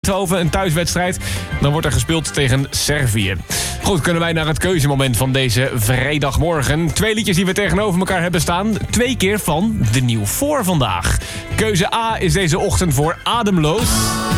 12 een thuiswedstrijd. Dan wordt er gespeeld tegen Servië. Goed, kunnen wij naar het keuzemoment van deze vrijdagmorgen. 2 liedjes die we tegenover elkaar hebben staan. 2 keer van de Nieuw voor vandaag. Keuze A is deze ochtend voor Ademloos.